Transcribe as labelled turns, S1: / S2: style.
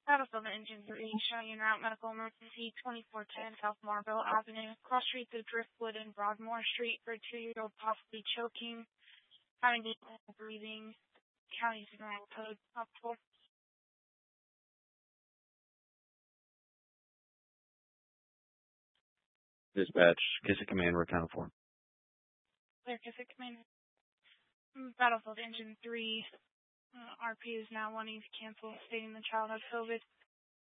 S1: Battlefield Engine 3, showing en route medical emergency 2410 South Marlboro Avenue, cross streets of Driftwood and Broadmoor Street for a 2-year-old possibly choking, having difficulty breathing. County's enrolled code up for.
S2: Dispatch, Kissick Command, we're accounted for.
S1: Clear Kissick Command. Battlefield Engine 3, RP is now wanting to cancel, stating the child has COVID.